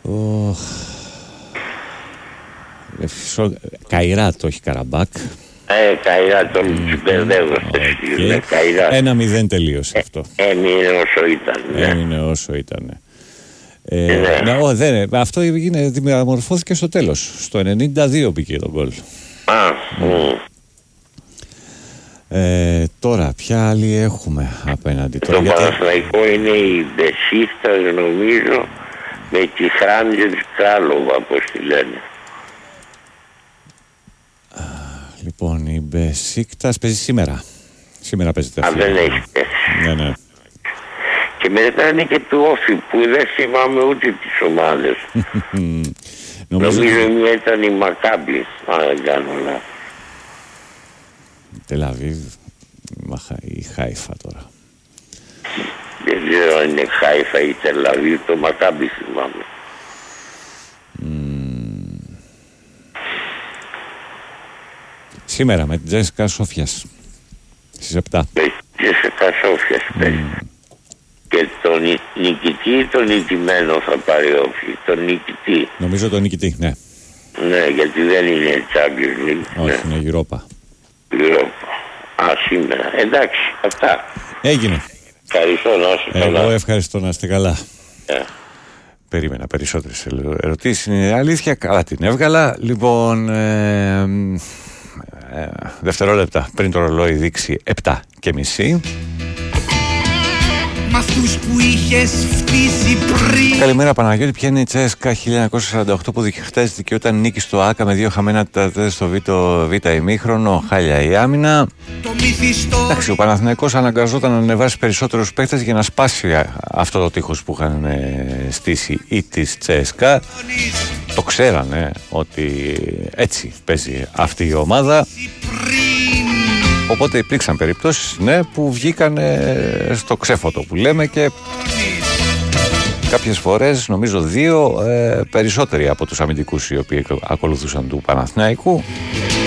Καϊράτ, όχι Καραμπάκ. Καϊράτ, τον μπερδεύω. 1-0 τελείωσε αυτό. Έμεινε όσο ήταν. Έμεινε όσο ήταν. Αυτό διαμορφώθηκε στο τέλος. Στο 92 μπήκε το γκολ. Τώρα ποια άλλη έχουμε απέναντι? Το Παναθηναϊκό είναι η Μπεσίκτας, νομίζω, με τη Χράντζελ Κράλοβα, όπως τη λένε. Λοιπόν, η Μπεσίκτας παίζει σήμερα. Σήμερα παίζεται. Δεν έχει πέσει. Ναι. Και μετά είναι και του Όφη, που δεν θυμάμαι ούτε τις ομάδες. Νομίζω μία ήταν η Μακάμπη, αν δεν κάνω λάθος. Τελαβίβ, η Χάιφα τώρα. Δεν ξέρω αν είναι Χάιφα ή Τελαβίβ, το Μακάμπη θυμάμαι. Σήμερα με την Τζέσικα Σόφιας στις 7. Με την Τζέσικα Σόφιας και τον νικητή ή τον νικημένο θα πάρει Όφη? Τον νικητή. Νομίζω τον νικητή, ναι. Ναι, γιατί δεν είναι Champions League. Όχι, είναι Europa. Σήμερα. Εντάξει, αυτά. Έγινε. Ευχαριστώ, να είστε καλά. Εγώ ευχαριστώ, να είστε καλά. Περίμενα περισσότερες ερωτήσεις. Είναι αλήθεια, καλά την έβγαλα. Λοιπόν, δευτερόλεπτα πριν το ρολόι δείξει 7:30. Μ' αυτούς που είχες φτύσει πριν. Καλημέρα Παναγιώτη, ποια είναι η Τσέσκα 1948 που χτες δικαιούταν νίκη στο ΆΚΑ με 2 χαμένα τα στο Β' ημίχρονο, χάλια η άμυνα. Εντάξει, ο Παναθηναϊκός αναγκαζόταν να ανεβάσει περισσότερους παίκτες για να σπάσει αυτό το τείχος που είχαν στήσει ή της Τσέσκα. Το ξέρανε ότι έτσι παίζει αυτή η ομάδα. Οπότε υπήρξαν περιπτώσεις, ναι, που βγήκαν στο ξέφωτο που λέμε, και κάποιες φορές, νομίζω 2, περισσότεροι από τους αμυντικούς οι οποίοι ακολουθούσαν του Παναθηναϊκού.